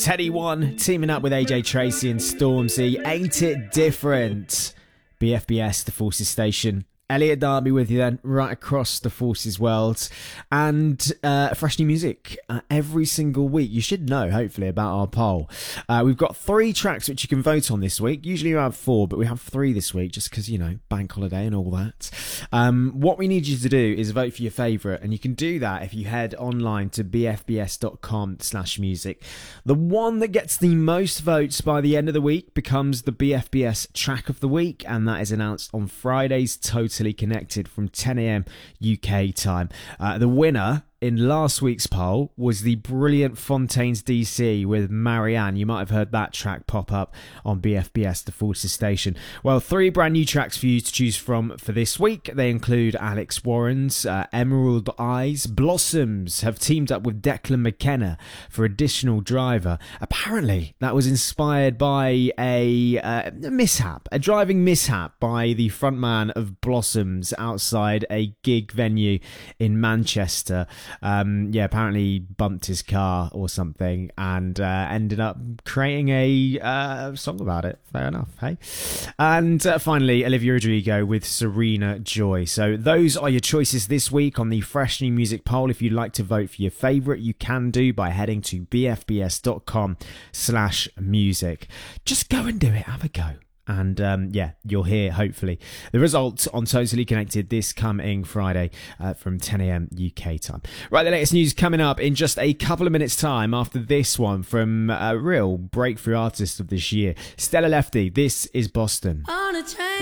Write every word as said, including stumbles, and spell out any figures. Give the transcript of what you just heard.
Teddy One teaming up with A J Tracy and Stormzy. Ain't it different? B F B S, the Forces Station. Elliot Darby with you then, right across the Forces world. And uh, fresh new music uh, every single week. You should know, hopefully, about our poll. Uh, we've got three tracks which you can vote on this week. Usually we have four, but we have three this week just because, you know, bank holiday and all that. Um, what we need you to do is vote for your favourite. And you can do that if you head online to bfbs.com slash music. The one that gets the most votes by the end of the week becomes the B F B S track of the week. And that is announced on Friday's Totally Connected from ten a.m. U K time. Uh, the winner in last week's poll was the brilliant Fontaines D C with Marianne. You might have heard that track pop up on B F B S, the Forces Station. Well, three brand new tracks for you to choose from for this week. They include Alex Warren's uh, Emerald Eyes. Blossoms have teamed up with Declan McKenna for Additional Driver. Apparently, that was inspired by a, uh, a mishap, a driving mishap by the frontman of Blossoms outside a gig venue in Manchester. Um, yeah, apparently bumped his car or something and uh, ended up creating a uh, song about it. Fair enough, hey? And uh, finally, Olivia Rodrigo with Serena Joy. So those are your choices this week on the Fresh New Music poll. If you'd like to vote for your favourite, you can do by heading to bfbs.com slash music. Just go and do it. Have a go. And um, yeah, you'll hear, hopefully, the results on Totally Connected this coming Friday uh, from ten a.m. U K time. Right, the latest news coming up in just a couple of minutes' time after this one from a real breakthrough artist of this year, Stella Lefty. This is Boston. On a train.